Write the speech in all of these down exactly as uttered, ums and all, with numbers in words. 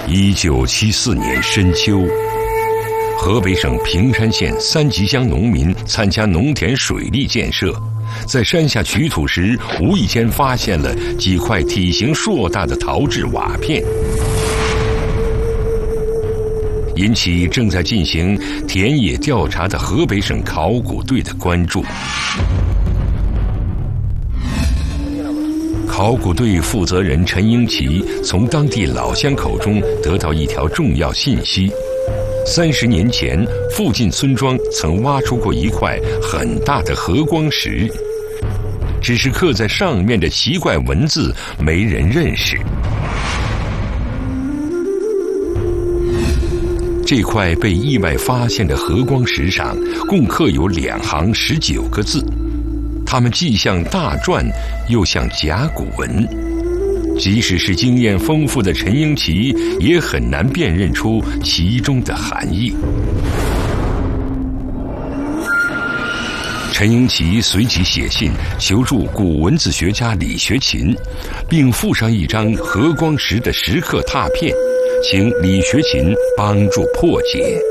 一九七四年深秋，河北省平山县三集乡农民参加农田水利建设，在山下取土时，无意间发现了几块体型硕大的陶制瓦片，引起正在进行田野调查的河北省考古队的关注。考古队负责人陈英奇从当地老乡口中得到一条重要信息：三十年前，附近村庄曾挖出过一块很大的和光石，只是刻在上面的奇怪文字没人认识。这块被意外发现的和光石上共刻有两行十九个字，它们既像大篆，又像甲骨文。即使是经验丰富的陈英奇，也很难辨认出其中的含义。陈英奇随即写信求助古文字学家李学勤，并附上一张和光石的石刻拓片，请李学勤帮助破解。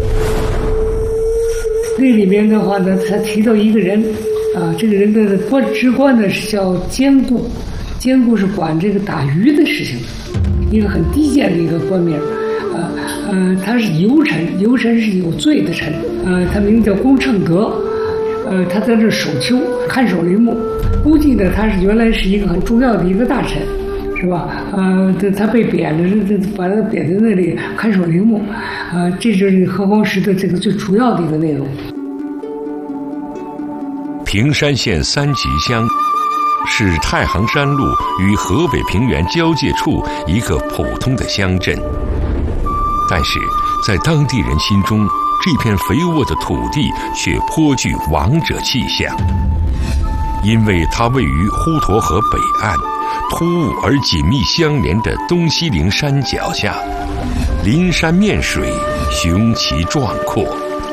那里面的话呢，他提到一个人啊，这个人的官职官呢是叫监固，监固是管这个打鱼的事情，一个很低贱的一个官名。呃呃，他是游臣，游臣是有罪的臣。呃，他名叫龚称德，呃，他在这守丘看守陵墓。估计呢，他是原来是一个很重要的一个大臣，是吧？呃，他被贬了，这把他贬在那里看守陵墓。呃，这就是和光石的这个最主要的一个内容。 平山县三集乡是太行山路与河北平原交界处一个普通的乡镇，但是在当地人心中，这片肥沃的土地却颇具王者气象，因为它位于滹沱河北岸，突兀而紧密相连的东西陵山脚下，临山面水，雄奇壮阔。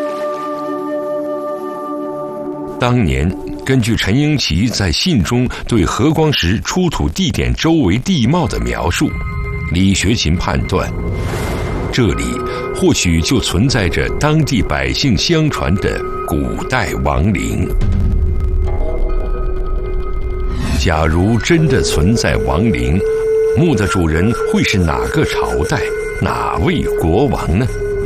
当年根据陈英奇在信中对和光石出土地点周围地貌的描述，李学勤判断，这里或许就存在着当地百姓相传的古代亡灵。假如真的存在亡灵，墓的主人会是哪个朝代、哪位国王呢？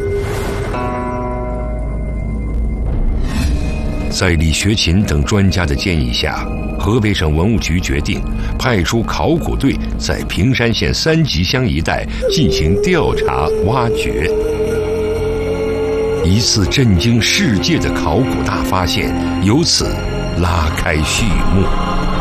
在李学勤等专家的建议下，河北省文物局决定派出考古队在平山县三集乡一带进行调查挖掘。一次震惊世界的考古大发现由此拉开序幕。